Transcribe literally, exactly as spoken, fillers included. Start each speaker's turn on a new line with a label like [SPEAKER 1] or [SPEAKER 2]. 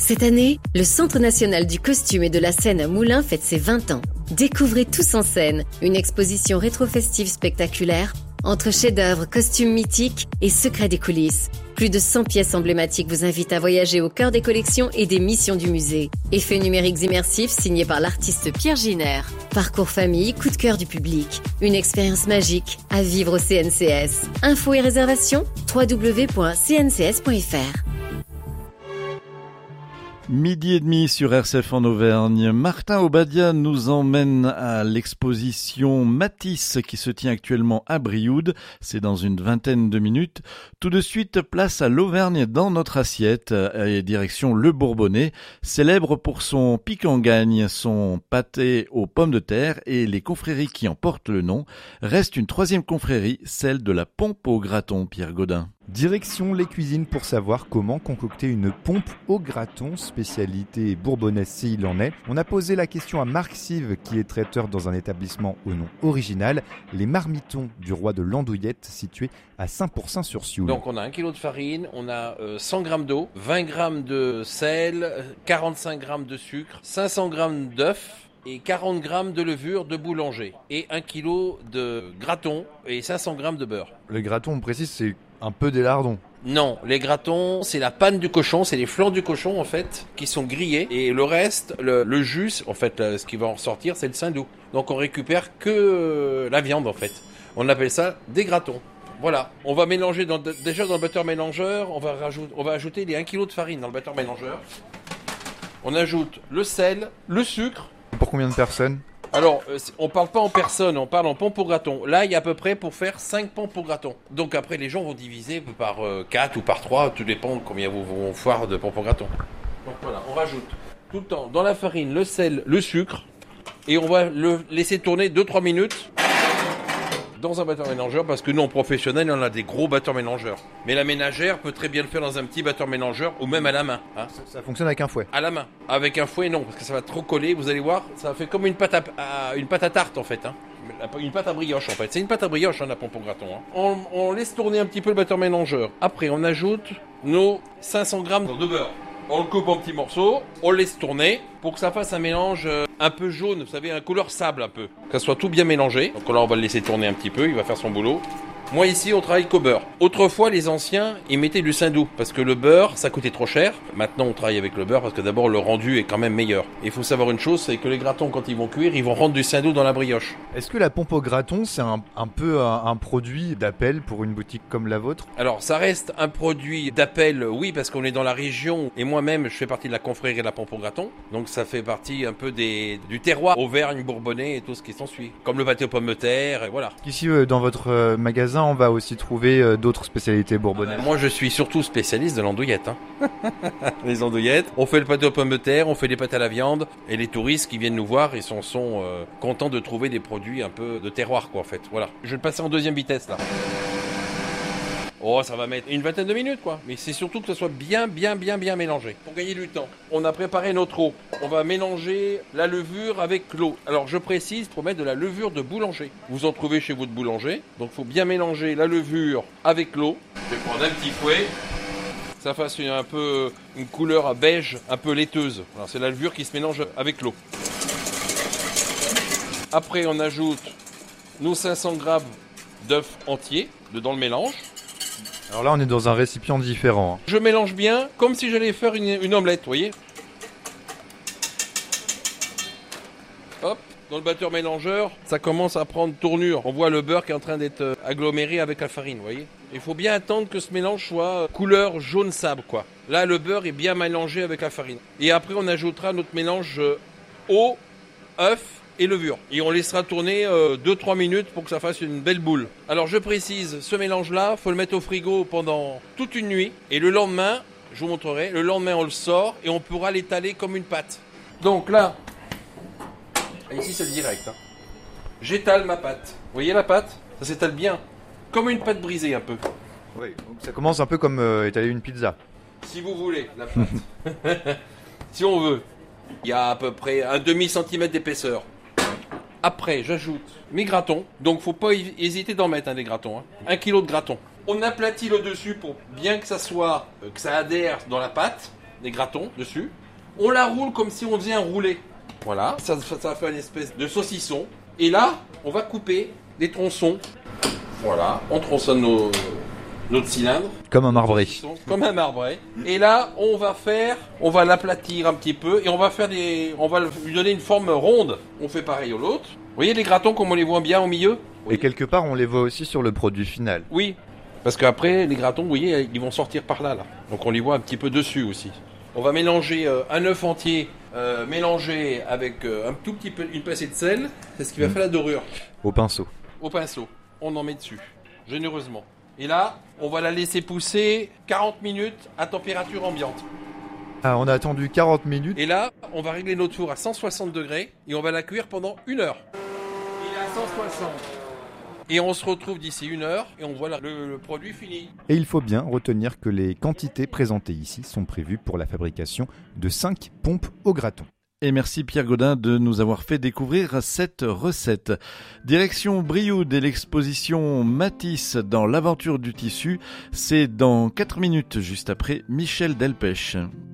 [SPEAKER 1] Cette année, le Centre national du costume et de la scène à Moulins fête ses vingt ans. Découvrez Tous en scène, une exposition rétro-festive spectaculaire entre chefs-d'œuvre, costumes mythiques et secrets des coulisses. Plus de cent pièces emblématiques vous invitent à voyager au cœur des collections et des missions du musée. Effets numériques immersifs signés par l'artiste Pierre Giner. Parcours famille, coup de cœur du public. Une expérience magique à vivre au C N C S. Infos et réservations, w w w point c n c s point f r.
[SPEAKER 2] Midi et demi sur R C F en Auvergne. Martin Obadia nous emmène à l'exposition Matisse qui se tient actuellement à Brioude. C'est dans une vingtaine de minutes. Tout de suite, place à l'Auvergne dans notre assiette et direction Le Bourbonnais, célèbre pour son pic en gagne, son pâté aux pommes de terre et les confréries qui en portent le nom. Reste une troisième confrérie, celle de la pompe au graton, Pierre Godin.
[SPEAKER 3] Direction les cuisines pour savoir comment concocter une pompe au graton, spécialité bourbonnaise s'il en est. On a posé la question à Marc Sive, qui est traiteur dans un établissement au nom original, les Marmitons du Roi de l'Andouillette, situé à Saint-Pourçain-sur-Sioule.
[SPEAKER 4] Donc on a un kilo de farine, on a euh, cent grammes d'eau, vingt grammes de sel, quarante-cinq grammes de sucre, cinq cents grammes d'œufs, et quarante grammes de levure de boulanger et un kilo de graton et cinq cents grammes de beurre.
[SPEAKER 3] Le graton, on précise, c'est un peu des lardons.
[SPEAKER 4] Non, les gratons, c'est la panne du cochon, c'est les flancs du cochon en fait, qui sont grillés. Et le reste, le, le jus, en fait, ce qui va en ressortir, c'est le saindoux. Donc on récupère que la viande en fait. On appelle ça des gratons. Voilà, on va mélanger dans, déjà dans le batteur mélangeur, on va, rajouter, on va ajouter les un kilo de farine dans le batteur mélangeur. On ajoute le sel, le sucre.
[SPEAKER 3] Pour combien de personnes ?
[SPEAKER 4] Alors, on parle pas en personnes, on parle en pompe au graton. Là, il y a à peu près pour faire cinq pompes au graton. Donc après, les gens vont diviser par quatre ou par trois, tout dépend de combien vous vont foire de pompe au graton. Donc voilà, on rajoute tout le temps dans la farine le sel, le sucre, et on va le laisser tourner deux trois minutes dans un batteur mélangeur, parce que nous, en professionnel, on a des gros batteurs mélangeurs. Mais la ménagère peut très bien le faire dans un petit batteur mélangeur, ou même à la main. Hein.
[SPEAKER 3] Ça, ça fonctionne avec un fouet ?
[SPEAKER 4] À la main. Avec un fouet, non, parce que ça va trop coller, vous allez voir, ça fait comme une pâte à, à, une pâte à tarte, en fait. Hein. Une pâte à brioche, en fait. C'est une pâte à brioche, hein, la pompe au graton. Hein. On, on laisse tourner un petit peu le batteur mélangeur. Après, on ajoute nos cinq cents grammes de beurre. On le coupe en petits morceaux, on le laisse tourner pour que ça fasse un mélange un peu jaune, vous savez, un couleur sable un peu. Que ça soit tout bien mélangé. Donc là, on va le laisser tourner un petit peu, il va faire son boulot. Moi ici, on travaille qu'au beurre. Autrefois, les anciens, ils mettaient du saindoux parce que le beurre, ça coûtait trop cher. Maintenant, on travaille avec le beurre parce que d'abord, le rendu est quand même meilleur. Et il faut savoir une chose, c'est que les gratons, quand ils vont cuire, ils vont rendre du saindoux dans la brioche.
[SPEAKER 3] Est-ce que la pompe au graton, c'est un, un peu un, un produit d'appel pour une boutique comme la vôtre ?
[SPEAKER 4] Alors, ça reste un produit d'appel, oui, parce qu'on est dans la région. Et moi-même, je fais partie de la confrérie de la pompe au graton. Donc, ça fait partie un peu des, du terroir Auvergne, Bourbonnais et tout ce qui s'ensuit. Comme le pâté aux pommes de terre, et voilà.
[SPEAKER 3] Ici, euh, dans votre euh, magasin, on va aussi trouver euh, d'autres spécialités bourbonnaises.
[SPEAKER 4] Ah ben, moi, je suis surtout spécialiste de l'andouillette. Hein. Les andouillettes. On fait le pâté aux pommes de terre, on fait des pâtes à la viande. Et les touristes qui viennent nous voir, ils sont, sont euh, contents de trouver des produits un peu de terroir, quoi, en fait. Voilà. Je vais le passer en deuxième vitesse, là. Oh, ça va mettre une vingtaine de minutes, quoi. Mais c'est surtout que ça soit bien, bien, bien, bien mélangé. Pour gagner du temps. On a préparé notre eau. On va mélanger la levure avec l'eau. Alors, je précise, pour mettre de la levure de boulanger. Vous en trouvez chez votre boulanger. Donc, il faut bien mélanger la levure avec l'eau. Je vais prendre un petit fouet. Ça fasse une, un peu une couleur beige, un peu laiteuse. Alors, c'est la levure qui se mélange avec l'eau. Après, on ajoute nos cinq cents grammes d'œufs entiers dans le mélange.
[SPEAKER 3] Alors là, on est dans un récipient différent. Hein.
[SPEAKER 4] Je mélange bien, comme si j'allais faire une, une omelette, vous voyez. Hop, dans le batteur mélangeur, ça commence à prendre tournure. On voit le beurre qui est en train d'être aggloméré avec la farine, vous voyez. Il faut bien attendre que ce mélange soit couleur jaune sable, quoi. Là, le beurre est bien mélangé avec la farine. Et après, on ajoutera notre mélange eau, œuf et levure. Et on laissera tourner euh, deux trois minutes pour que ça fasse une belle boule. Alors je précise, ce mélange-là, faut le mettre au frigo pendant toute une nuit. Et le lendemain, je vous montrerai, le lendemain on le sort et on pourra l'étaler comme une pâte. Donc là, ici c'est le direct. Hein. J'étale ma pâte. Vous voyez la pâte ? Ça s'étale bien. Comme une pâte brisée un peu.
[SPEAKER 3] Oui, donc ça commence un peu comme euh, étaler une pizza.
[SPEAKER 4] Si vous voulez, la pâte. Si on veut. Il y a à peu près un demi-centimètre d'épaisseur. Après, j'ajoute mes gratons. Donc, faut pas hésiter d'en mettre hein, des gratons. Hein. Un kilo de gratons. On aplatit le dessus pour bien que ça soit, euh, que ça adhère dans la pâte. Des gratons dessus. On la roule comme si on faisait un roulé. Voilà, ça, ça fait une espèce de saucisson. Et là, on va couper des tronçons. Voilà, on tronçonne nos, notre cylindre.
[SPEAKER 3] Comme un marbré.
[SPEAKER 4] Comme un marbré. Et là, on va faire, on va l'aplatir un petit peu et on va faire des, on va lui donner une forme ronde. On fait pareil au l'autre. Vous voyez les gratons comme on les voit bien au milieu?
[SPEAKER 3] Et quelque part, on les voit aussi sur le produit final.
[SPEAKER 4] Oui, parce qu'après, les gratons, vous voyez, ils vont sortir par là, là. Donc on les voit un petit peu dessus aussi. On va mélanger euh, un œuf entier, euh, mélangé avec euh, un tout petit peu, une pincée de sel. C'est ce qui va mmh. faire la dorure.
[SPEAKER 3] Au pinceau.
[SPEAKER 4] Au pinceau. On en met dessus, généreusement. Et là, on va la laisser pousser quarante minutes à température ambiante.
[SPEAKER 3] Ah, on a attendu quarante minutes.
[SPEAKER 4] Et là, on va régler notre four à cent soixante degrés et on va la cuire pendant une heure. Il est à cent soixante. Et on se retrouve d'ici une heure et on voit le, le produit fini.
[SPEAKER 3] Et il faut bien retenir que les quantités présentées ici sont prévues pour la fabrication de cinq pompes au graton.
[SPEAKER 2] Et merci Pierre Godin de nous avoir fait découvrir cette recette. Direction Brioude et l'exposition Matisse dans l'aventure du tissu, c'est dans quatre minutes juste après Michel Delpech.